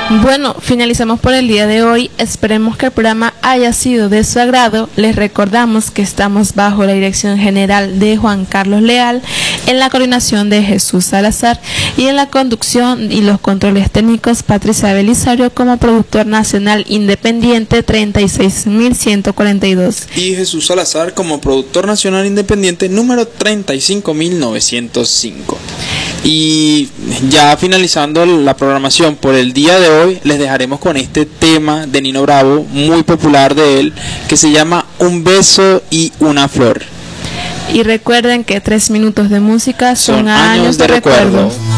Bueno, finalizamos por el día de hoy. Esperemos que el programa haya sido de su agrado. Les recordamos que estamos bajo la dirección general de Juan Carlos Leal, en la coordinación de Jesús Salazar y en la conducción y los controles técnicos Patricia Belisario como productor nacional independiente 36.142. Y Jesús Salazar como productor nacional independiente número 35.905. Y ya finalizando la programación por el día de hoy, les dejaremos con este tema de Nino Bravo, muy popular de él, que se llama Un beso y una flor. Y recuerden que 3 minutos de música son años de recuerdo.